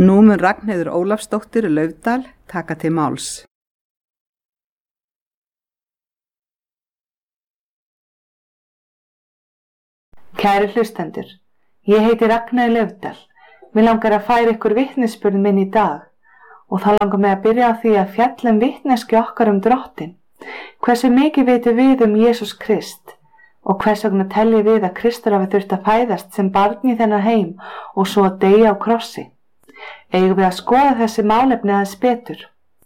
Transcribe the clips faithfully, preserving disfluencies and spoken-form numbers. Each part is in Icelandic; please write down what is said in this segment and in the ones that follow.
Nú mun Ragnheiður Ólafsdóttir Laufdal taka til máls. Kæru hlustendur, ég heiti Ragnheiður Laufdal. Mér langar að færa ykkur vitnisburð minn í dag og þá langar mig að byrja á því að fjalla um vitneskju okkar um Drottinn. Hversu mikið vitum við um Jesús Krist og hvers vegna teljum við að Kristur hafi þurft að fæðast sem barn í þennan heim og svo að deyja á krossi. Eigum við að skoða þessi málefni aðeins betur.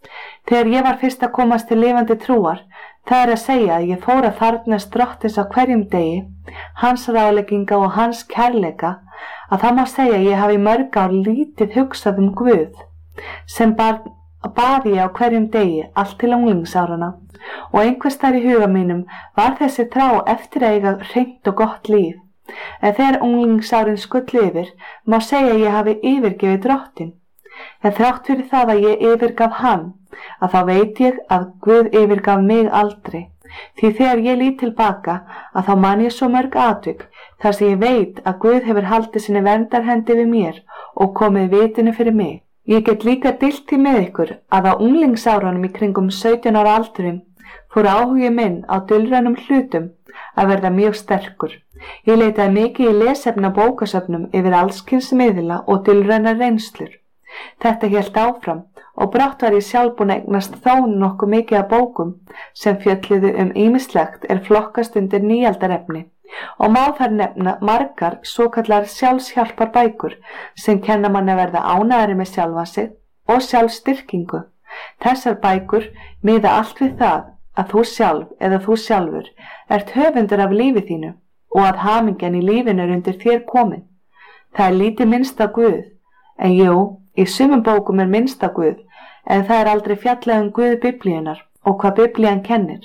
Þegar ég var fyrst að komast til lifandi trúar, það er að segja að ég fór að þarfnast Drottins á hverjum degi, hans ráðlegginga og hans kærleika, að það má segja að ég hafi mörg ár lítið hugsað um Guð, sem barn bað ég á hverjum degi allt til unglingsárana og einhvers staðar í huga mínum var þessi trá eftir að eiga hreint og gott líf. En þegar unglingsárin skullu yfir, má segja að ég hafi yfirgefið Drottinn. En þrátt fyrir það að ég yfirgaf hann, að þá veit ég að Guð yfirgaf mig aldrei. Því þegar ég lít tilbaka, að þá man ég svo mörg atvik, þar sem ég veit að Guð hefur haldið sinni verndarhendi við mér og komið vitinu fyrir mig. Ég get líka deilt því með ykkur að á unglingsárunum í kringum sautján ára aldurinn fór áhugi minn á dulrænum hlutum að verða mjög sterkur. Ég leitaði mikið í lesefna bókasöfnum yfir allskyns miðla og dulrænar reynslur. Þetta hélt áfram og brátt var ég sjálf búin að eignast þó nokkuð mikið af bókum sem fjölluðu um ýmislegt er flokkast undir nýaldarefni og má þar nefna margar svokallar sjálfshjálpar bækur sem kenna manni að verða ánægðari með sjálfa sig og sjálfstyrkingu. Þessar bækur miða allt við það að þú sjálf eða þú sjálfur ert höfundur af lífi þínu og að hamingjan í lífinu er undir þér komin. Það er lítið minnst á Guð, en jú, í sumum bókum er minnst á Guð, en það er aldrei fjallað um Guð Biblíunnar og hvað Biblían kennir.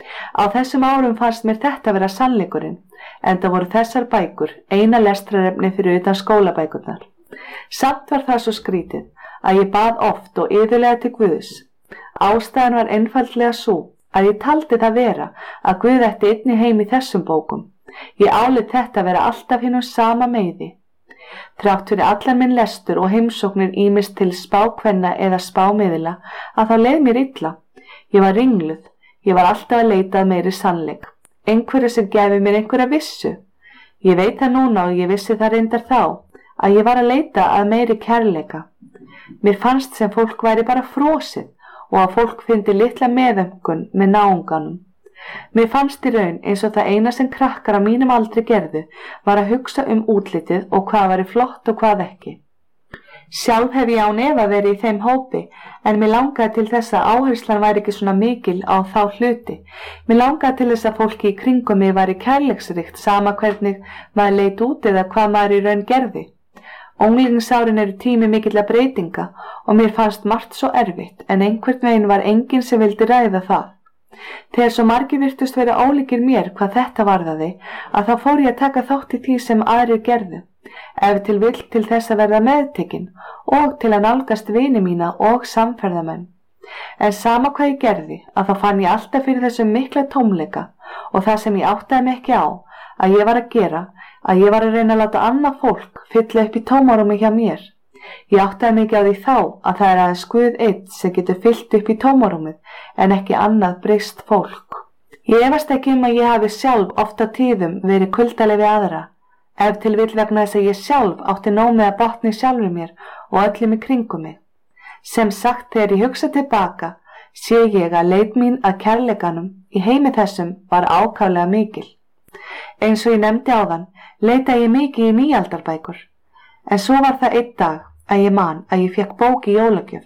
Á þessum árum fannst mér þetta vera sannleikurinn, enda voru þessar bækur eina lestrarefni fyrir utan skólabækurnar. Samt var það svo skrítið að ég bað oft og iðulega til Guðs. Ástæðan var einfaldlega sú að ég taldi það vera að Guð ætti einnig heim í þessum bókum. Ég áleit þetta vera alltaf hinum sama meiði. Þrátt fyrir allan minn lestur og heimsóknir ýmist til spákvenna eða spámiðla að þá leið mér illa. Ég var ringluð, ég var alltaf að leita að meiri sannleik. Einhverju sem gefi mér einhverja vissu. Ég veit það núna og ég vissi það reyndar þá að ég var að leita að meiri kærleika. Mér fannst sem fólk væri bara frosið og að fólk fyndi litla meðömkun með náunganum. Mér fannst í raun eins og það eina sem krakkar á mínum aldri gerðu var að hugsa um útlitið og hvað væri flott og hvað ekki. Sjálf hef ég án efa verið í þeim hópi en mér langaði til þess að áherslan væri ekki svona mikil á þá hluti. Mér langaði til þess að fólki í kringum mig væri kærleiksríkt sama hvernig maður leit út eða hvað maður í raun gerði. Unglingsárin eru tími mikilla breytinga og mér fannst margt svo erfitt en einhvern veginn var enginn sem vildi ræða það. Þegar svo margir virtust vera ólíkir mér hvað þetta varðaði að þá fór ég að taka þátt í því sem aðrir gerðu, ef til vill til þess að verða meðtekin og til að nálgast vini mína og samferðamenn. En sama hvað ég gerði að þá fann ég alltaf fyrir þessum mikla tómleika og það sem ég áttaði mig ekki á að ég var að gera, að ég var að reyna að láta annað fólk fylla upp í tómarúmi hjá mér. Ég áttaði mikið á því þá að það er aðeins Guð einn sem getur fyllt upp í tómarúmið en ekki annað breyst fólk. Ég efast ekki um að ég hafi sjálf oft á tíðum verið kuldaleg við aðra, ef til vill vegna þess að ég sjálf átti nóg með að botna í sjálfur mér og öllum í kringum mig. Sem sagt, þegar ég hugsa tilbaka, sé ég að leit mín að kærleikanum í heimi þessum var ákaflega mikil. Eins og ég nefndi áðan, leita ég mikið í nýaldarbækur, en svo var það einn dag að ég man að ég fekk bók í jólagjöf.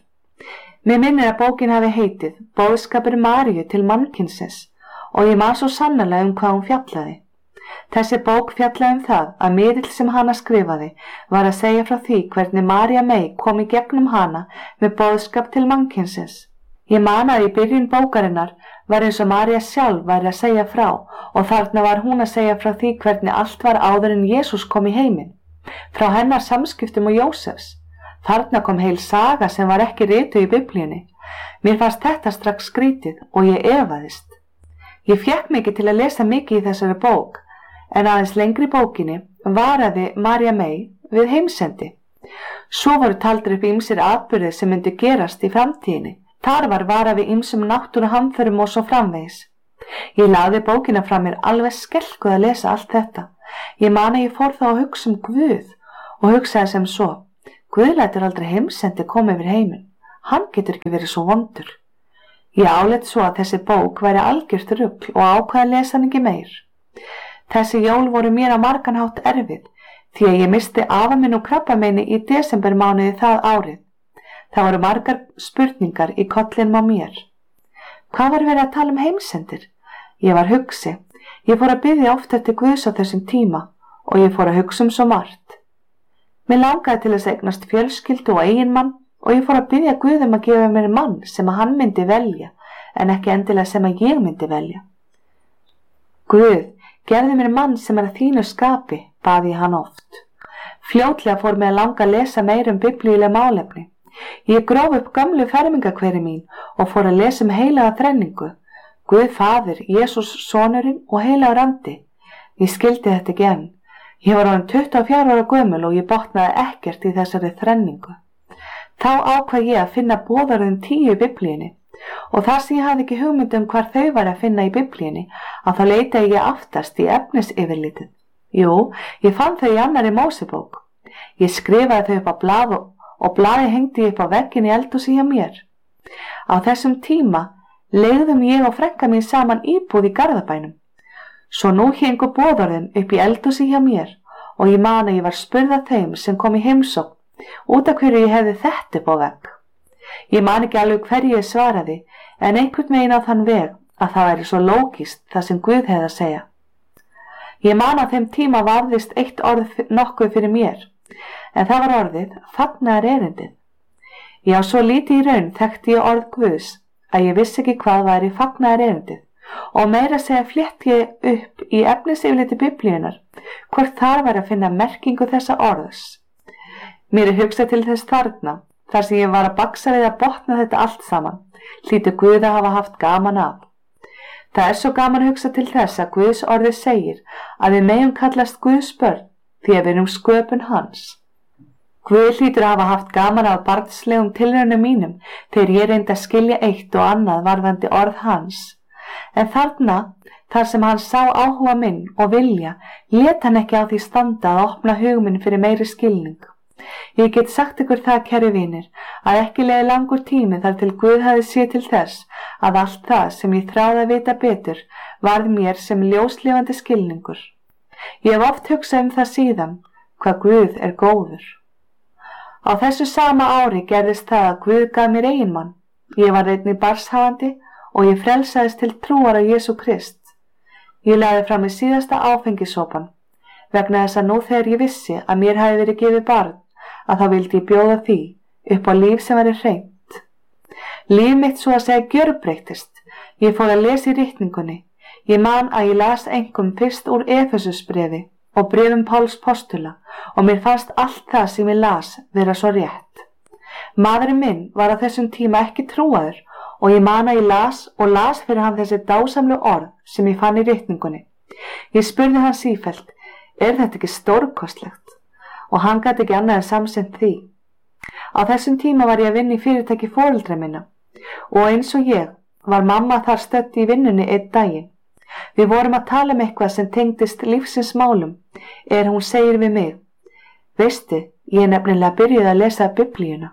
Mér minnir að bókin hafi heitið Boðskapur Maríu til mannkynsins og ég man svo sannarlega um hvað hún fjallaði. Þessi bók fjallaði um það að miðill sem hana skrifaði var að segja frá því hvernig María mey kom í gegnum hana með boðskap til mannkynsins. Ég man að í byrjun bókarinnar var eins og María sjálf væri að segja frá og þarna var hún að segja frá því hvernig allt var áður en Jesús kom í heiminn, frá hennar samskiptum og Jósefs. Þarna kom heil saga sem var ekki rituð í Biblíunni. Mér fannst þetta strax skrítið og ég efaðist. Ég fékk mikið til að lesa mikið í þessari bók, en aðeins lengri bókinni varaði María mey við heimsendi. Svo voru taldir upp ýmsir atburðir sem myndi gerast í framtíðinni. Þar var varað við ýmsum náttúruhamförum og svo framvegis. Ég lagði bókina frá mér alveg skelkuð að lesa allt þetta. Ég man að ég fór þá að hugsa um Guð og hugsaði sem svo: Guð lætur aldrei heimsendi koma yfir heiminn. Hann getur ekki verið svo vondur. Ég áleit svo að þessi bók væri algjört rugl og ákvað að lesa hann ekki meir. Þessi jól voru mér á margan hátt erfið, því að ég misti afa minn og krabbameini í desembermánuði það árið. Það voru margar spurningar í kollinum á mér. Hvað var verið að tala um heimsendir? Ég var hugsi. Ég fór að biðja oft eftir Guðs á þessum tíma og ég fór að hugsa um svo margt. Mér langaði til þess að eignast fjölskyldu og eiginmann og ég fór að biðja Guð um að gefa mér mann sem að hann myndi velja, en ekki endilega sem að ég myndi velja. Guð, gefðu mér mann sem er að þínu skapi, baði ég hann oft. Fljótlega fór mig að langa að lesa meir um biblíuleg málefni. Ég gróf upp gömlu fermingakveri mín og fór að lesa um heilaga þrenningu, Guð Faðir, Jesús sonurinn og heilagur andi. Ég skildi þetta ekki enn. Ég var orðin tuttugu og fjögurra ára gömul og ég botnaði ekkert í þessari þrenningu. Þá ákvað ég að finna boðorðin tíu í biblíunni og þar sem ég hafði ekki hugmynd um hvar þau var að finna í biblíunni, að þá leitaði ég aftast í efnisyfirlitið. Jú, ég fann þau í annarri Mósebók. Ég skrifaði þau upp á blað og, og blaði hengdi upp á vegginn í eldhúsi hjá mér. Á þessum tíma leigðum ég og frænka mín saman íbúð í Garðabænum. Svo nú héngu boðorðin upp í eldhúsi hjá mér og ég man að ég var spurð af þeim sem kom í heimsókn út af hverju ég hefði þetta upp á vegg. Ég man ekki alveg hverju ég svaraði, en einhvern veginn á þann veg að það væri svo lógist það sem Guð hefði að segja. Ég man að þeim tíma varðist eitt orð nokkuð fyrir mér, en það var orðið fagnaðar erindið. Já, svo lítið í raun þekkti ég orð Guðs að ég vissi ekki hvað væri fagnaðar erindið og meira segja flétti ég upp í efnisyfirliti biblíunnar hvort þar væri að finna merkingu þessa orðs. Mér er hugsað til þess þarna, þar sem ég var að baksa við að botna þetta allt saman, hlýtur Guð að hafa haft gaman af. Það er svo gaman að hugsa til þess að Guðs orðið segir að við megum kallast Guðs börn því að við erum sköpun hans. Guð hlýtur að hafa haft gaman af barnslegum tilraunum mínum þegar ég reyndi að skilja eitt og annað varðandi orð hans. En þarna, þar sem hann sá áhuga minn og vilja, lét hann ekki á því standa að opna hug minn fyrir meiri skilning. Ég get sagt ykkur það, kæru vinir, að ekki leið langur tími þar til Guð hafði séð til þess að allt það sem ég þráði að vita betur varð mér sem ljóslifandi skilningur. Ég hef oft hugsað um það síðan, hvað Guð er góður. Á þessu sama ári gerðist það að Guð gaf mér eiginmann. Ég var einnig barnshafandi og ég frelsaðist til trúar á Jesú Krist. Ég lagði fram í síðasta áfengisopan, vegna þess að nú þegar ég vissi að mér hafi verið gefið barn, að þá vildi ég bjóða því upp á líf sem væri hreint. Líf mitt svo að segja gjörbreyttist. Ég fór að lesa í ritningunni. Ég man að ég las einkum fyrst úr Efesusbrefi og bréfum Páls postula og mér fannst allt það sem ég las vera svo rétt. Maðurinn minn var á þessum tíma ekki trúaður og ég man að ég las og las fyrir hann þessi dásamlu orð sem ég fann í ritningunni. Ég spurði hann sífellt, er þetta ekki stórkostlegt? Og hann gat ekki annað en samsent því. Á þessum tíma var ég að vinna í fyrirtæki foreldra minna og eins og ég var mamma þar stödd í vinnunni einn daginn. Við vorum að tala um eitthvað sem tengdist lífsins málum, er hún segir við mig, veistu, ég er nefnilega byrjuð að lesa biblíuna.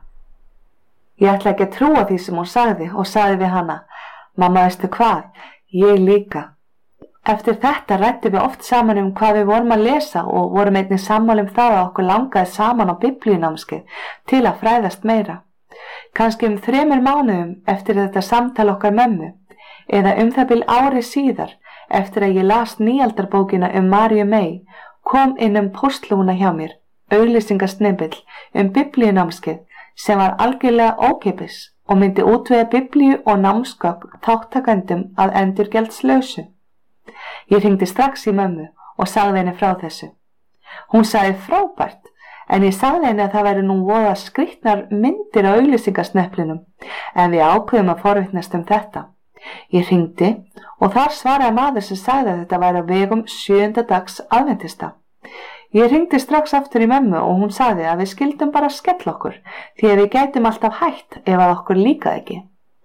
Ég ætla ekki að trúa því sem hún sagði og sagði við hana, mamma veistu hvað, ég líka. Eftir þetta rættum við oft saman um hvað við vorum að lesa og vorum einnig sammála um það að okkur langaði saman á biblíunámskeið til að fræðast meira. Kannski um þremur mánuðum eftir þetta samtal okkar mömmu, eða um það bil ári síðar eftir að ég las nýaldarbókina um Maríu Mey, kom inn um póstlúna hjá mér, auglýsingasnibbill um biblíunámskeið sem var algjörlega ókeypis og myndi útvega biblíu og námsgögn þáttakendum að endurgjaldslausu. Ég hringdi strax í mömmu og sagði henni frá þessu. Hún sagði frábært, en ég sagði henni að það væri nú voða skrýtnar myndir á auglýsingasneplinum, en við ákveðum að forvitnast um þetta. Ég hringdi og þar svaraði maður sem sagði að þetta væri á vegum sjöunda dags aðventista. Ég hringdi strax aftur í mömmu og hún sagði að við skildum bara skella okkur því að við gætum alltaf hætt ef að okkur líkaði ekki.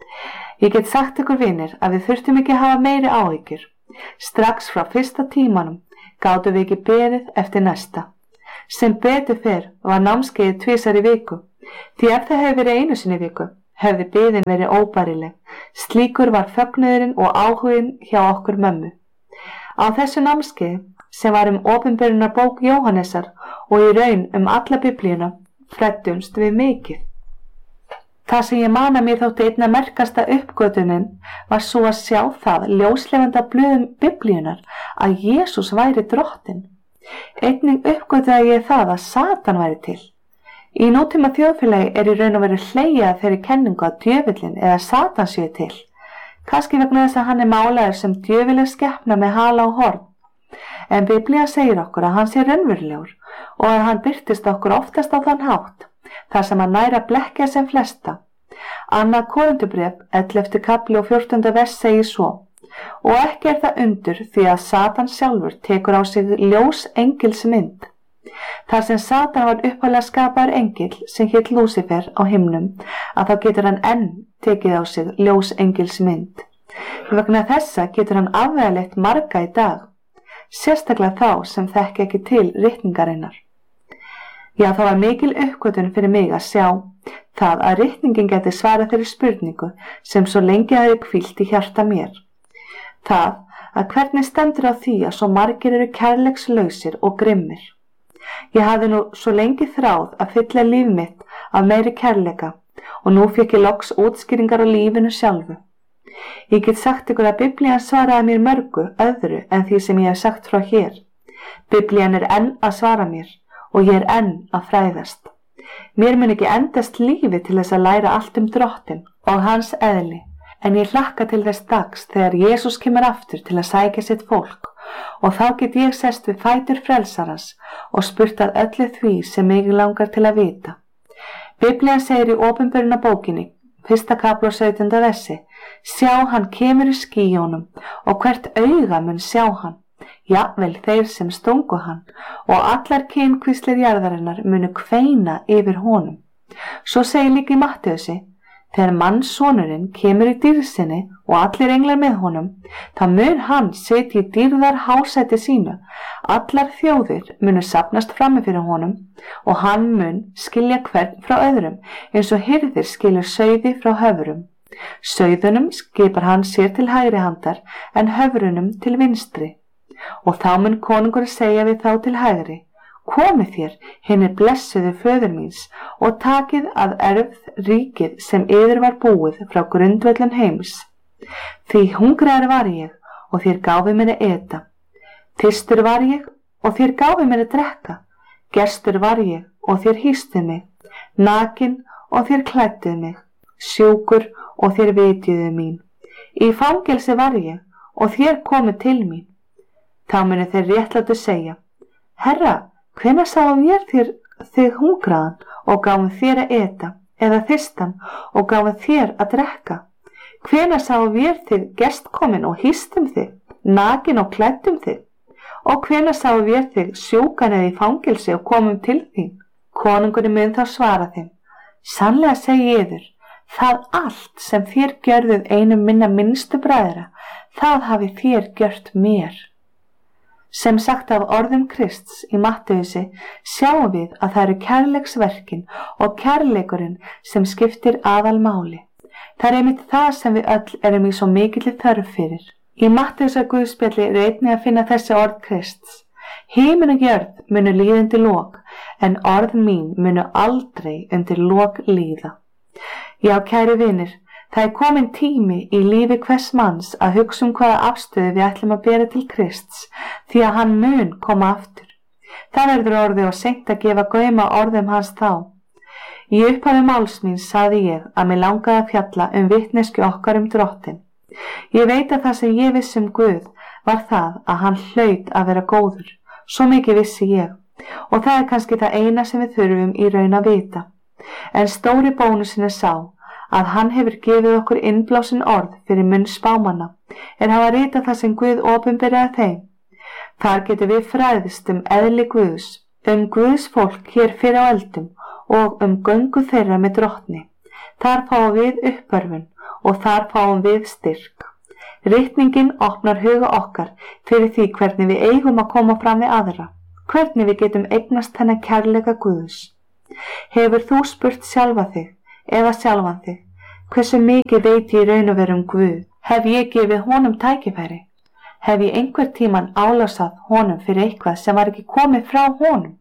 Ég get sagt ykkur vinir að við þurftum ekki að hafa meiri áhyggjur. Strax frá fyrsta tímanum gátum við ekki beðið eftir næsta. Sem betur fer var námskeiðið tvisar í viku, því ef það hefði verið einu sinni í viku, hefði biðin verið óbærileg. Slíkur var fögnuðurinn og áhuginn hjá okkur mömmu. Á þessu námskeiði, sem var um opinberunar bók Jóhannesar og í raun um alla biblíuna, fræddumst við mikið. Það sem ég man að mér þótti einna merkasta uppgötunin var svo að sjá það ljóslifandi á blöðum biblíunar að Jesús væri drottinn. Einnig uppgötaði ég það að Satan væri til. Í nútíma þjóðfélagi er í raun og veru hlegið að þeirri kenningu að djöfullinn eða Satan sé til. Kannski vegna þess að hann er málaður sem djöfuleg skepna með hala og horn. En Biblía segir okkur að hann sé raunverulegur og að hann birtist okkur oftast á þann hátt, þar sem hann nær að blekkja sem flesta. Annað Korintubréf, ellefti kafli og fjórtánda vers segir svo: og ekki er það undur því að Satan sjálfur tekur á sig ljós engils mynd. Þar sem Satan var upphaflega skapaður engill sem hét Lúsífer á himnum, að þá getur hann enn tekið á sig ljós engils mynd. Vegna þessa getur hann afvegaleitt marga í dag, sérstaklega þá sem þekki ekki til ritningarinnar. Já, það var mikil uppgötun fyrir mig að sjá það að ritningin geti svarað þeirri spurningu sem svo lengi hafði hvílt í hjarta mér. Það að hvernig stendur á því að svo margir eru kærleikslausir og grimmir. Ég hafði nú svo lengi þráð að fylla líf mitt af meiri kærleika og nú fékk ég loks útskýringar á lífinu sjálfu. Ég get sagt ykkur að Biblían svaraði mér mörgu öðru en því sem ég hef sagt frá hér. Biblían er enn að svara mér og ég er enn að fræðast. Mér mun ekki endast lífi til þess að læra allt um drottinn og hans eðli, en ég hlakka til þess dags þegar Jesús kemur aftur til að sækja sitt fólk og þá get ég sest við fætur frelsarans og spurt að öllu því sem mig langar til að vita. Biblían segir í opinberunarbókinni, fyrsta kafli og sautjánda versi: sjá, hann kemur í skýjónum og hvert auga mun sjá hann, jafnvel þeir sem stungu hann, og allar kynkvíslir jarðarinnar munu kveina yfir honum. Svo segir líka í Mattheusi: þegar mannssonurinn kemur í dýrðinni og allir englar með honum, þá mun hann setja í dýrðar hásæti sínu, allar þjóðir munu safnast frammi fyrir honum og hann mun skilja hvern frá öðrum eins og hirðir skilur sauði frá höfrum. Sauðunum skipar hann sér til hægri handar en höfrunum til vinstri. Og þá mun konungur segja við þá til hægri: komið þér, hinir blessuðu föður míns, og takið að erfð ríkið sem yður var búið frá grundvöllum heims. Því hungraður var ég og þér gáfið mér að eta. Þyrstur var ég og þér gáfið mér að drekka. Gestur var ég og þér hýstuð mig. Nakinn og þér klædduð mig. Sjúkur og þér vitjuðu mín. Í fangelsi var ég og þér komið til mín. Þá munu þeir réttlátu segja: Herra, hvenær sáum ég þér þig hungraðan og gáfum þér að eta, eða þyrstan og gáfum þér að drekka? Hvenær sáum ég þig gestkomin og hýstum þig, nakin og klæddum þig? Og hvenær sáum ég þig sjúkan eða í fangelsi og komum til þín? Konungurinn mun þá svara þeim: sannlega segi ég yður, það allt sem þér gjörðuð einum minna minnstu bræðra, það hafi þér gjört mér. Sem sagt af orðum Krists í Mattheusi sjáum við að það eru kærleiksverkin og kærleikurinn sem skiptir aðalmáli. Það er einmitt það sem við öll erum í svo mikilli þörf fyrir. Í Mattheusar guðspjalli er einnig að finna þessi orð Krists: himinn og jörð munu líða undir lok, en orð mín munu aldrei undir lok líða. Já, kæri vinir, það er komin tími í lífi hvers manns að hugsa um hvaða afstöðu við ætlum að bera til Krists, því að hann mun koma aftur. Það verður orðið og seint að gefa gaum að orðum hans þá. Í upphafi máls míns sagði ég að mig langaði að fjalla um vitneskju okkar um drottinn. Ég veit að það sem ég vissi um Guð var það að hann hlaut að vera góður. Svo mikið vissi ég, og það er kannski það eina sem við þurfum í raun að vita. En stóri bónusin er sá að hann hefur gefið okkur innblásin orð fyrir munn spámanna, er hafa ritað það sem Guð opinberaði þeim. Þar getum við fræðist um eðli Guðs, um Guðs fólk hér fyrir á eldum og um göngu þeirra með drottni. Þar fáum við uppörfun og þar fáum við styrk. Ritningin opnar huga okkar fyrir því hvernig við eigum að koma fram við aðra, hvernig við getum eignast þennan kærleika Guðs. Hefur þú spurt sjálfa þig eða sjálfan þig, hversu mikið veit ég í raun og veru um Guð? Hef ég gefið honum tækifæri? Hef ég einhver tíman álásað honum fyrir eitthvað sem var ekki komið frá honum?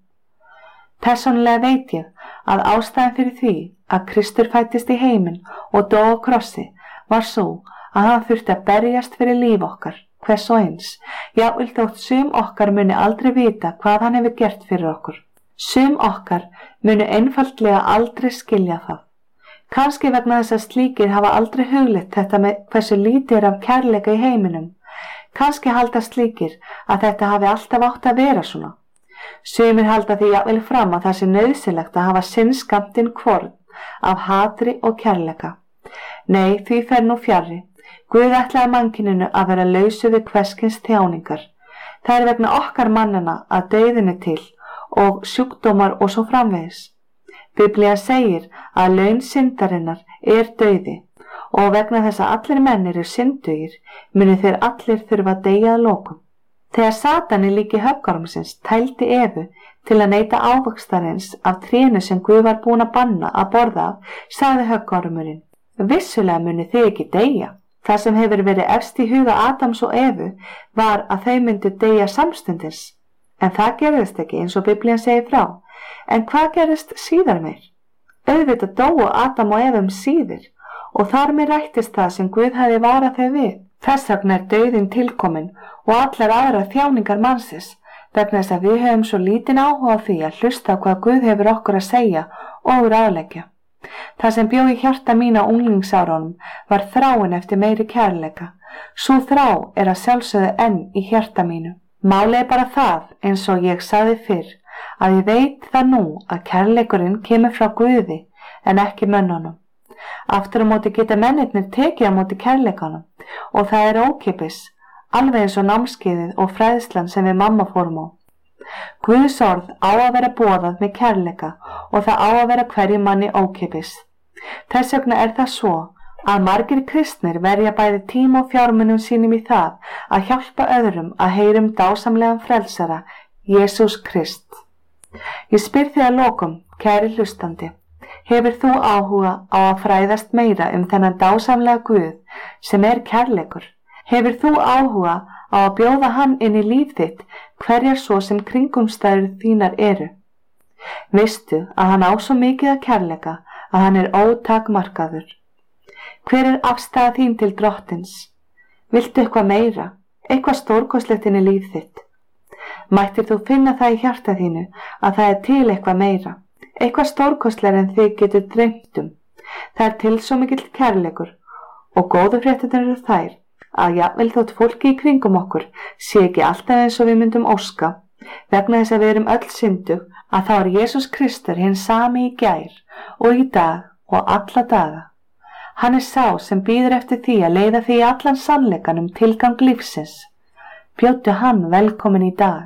Persónulega veit ég að ástæðan fyrir því að Kristur fæddist í heiminn og dó á krossi var svo að hann þurfti að berjast fyrir líf okkar, hvers og eins. Jafnvel þótt sum okkar muni aldrei vita hvað hann hefur gert fyrir okkur. Sum okkar muni einfaldlega aldrei skilja það. Kannski vegna þess að slíkir hafa aldrei hugleitt þetta með hversu lítið er af kærleika í heiminum. Kannski halda slíkir að þetta hafi alltaf átt að vera svona. Sumir halda því jafnvel fram að það sé nauðsynlegt að hafa sinn skammtinn hvorn af hatri og kærleika. Nei, því fer nú fjarri. Guð ætlaði mannkyninu að vera lausu við hvers kyns þjáningar. Það er vegna okkar mannana að dauðin er til og sjúkdómar og svo framvegis. Biblía segir að laun syndarinnar er dauði og vegna þess að allir menn eru syndugir muni þeir allir þurfa að deyja að lokum. Þegar Satan í líki höggormsins tældi Evu til að neyta ávaxtarins af trénu sem Guð var búin að banna að borða af, sagði höggormurinn: vissulega muni þið ekki deyja. Það sem hefur verið efst í huga Adams og Evu var að þau myndu deyja samstundis. En það gerðist ekki eins og Biblían segir frá. En hvað gerðist síðar meir? Auðvitað dóu Adam og Evu um síðir og þar með rættist það sem Guð hefði varað þau við. Þess vegna er dauðinn tilkominn og allar aðrar þjáningar mannsins, vegna þess að við höfum svo lítinn áhuga á því að hlusta á hvað Guð hefur okkur að segja og ráðleggja. Það sem bjó í hjarta mín á unglingsárunum var þráin eftir meiri kærleika. Sú þrá er að sjálfsögðu enn í hjarta mínu. Málið er bara það, eins og ég sagði fyrr, að ég veit það nú að kærleikurinn kemur frá Guði en ekki mönnunum. Aftur á móti geta mennirnir tekið á móti kærleikanum og það er ókeypis, alveg eins og námskeiðið og fræðslan sem við mamma fórum á. Guðs orð á að vera boðað með kærleika og það á að vera hverjum manni ókeypis. Þess vegna er það svo að margir kristnir verja bæði tíma og fjármunum sínum í það að hjálpa öðrum að heyra um dásamlegan frelsara, Jesús Krist. Ég spyr þig að lokum, kæri hlustandi, hefur þú áhuga á að fræðast meira um þennan dásamlega Guð sem er kærleikur? Hefur þú áhuga á að bjóða hann inn í líf þitt hverjar svo sem kringumstæður þínar eru? Veistu að hann á svo mikið að kærleika að hann er ótakmarkaður? Hver er afstaða þín til drottins? Viltu eitthvað meira, eitthvað stórkostlegt inn í líf þitt? Mættir þú finna það í hjarta þínu að það er til eitthvað meira, eitthvað stórkostlegra en þig getur dreymt um? Það er til svo mikill kærleikur og góðu fréttirnar eru þær að jafnvel þótt fólki í kringum okkur sé ekki alltaf eins og við myndum óska, vegna þess að við erum öll syndug, að þá er Jesús Kristur hinn sami í gær og í dag og alla daga. Hann er sá sem bíður eftir því að leiða því allan sannleikann um tilgang lífsins. Bjóddu hann velkomin í dag.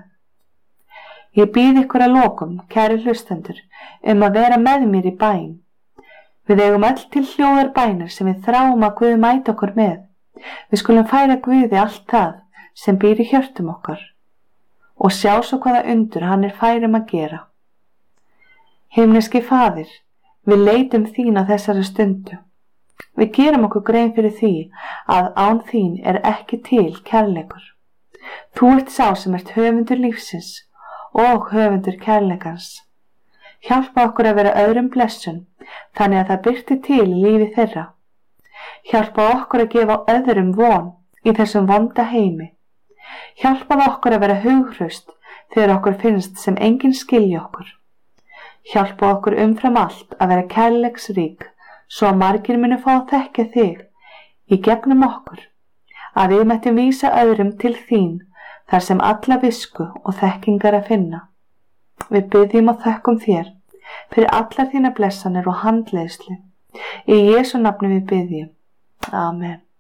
Ég býð ykkur að lokum, kæri hlustendur, um að vera með mér í bæn. Við eigum öll til hljóðar bænir sem við þráum að Guð mæti okkur með. Við skulum færa Guði allt það sem býr í hjörtum okkar og sjá svo hvaða undur hann er færum að gera. Himneski Faðir, við leitum þín á þessari stundu. Við gerum okkur grein fyrir því að án þín er ekki til kærleikur. Þú ert sá sem ert höfundur lífsins og höfundur kærleikans. Hjálpa okkur að vera öðrum blessun þannig að það birti til í lífi þeirra. Hjálpa okkur að gefa öðrum von í þessum vonda heimi. Hjálpa okkur að vera hughröst þegar okkur finnst sem enginn skilji okkur. Hjálpa okkur umfram allt að vera kærleiksrík svo að margir munu fá að þekkja þig í gegnum okkur, að við mættum vísa öðrum til þín þar sem alla visku og þekkingar að finna. Við biðjum og þökkum þér fyrir allar þína blessanir og handleiðslu. Í Jesú nafni við biðjum. Amen.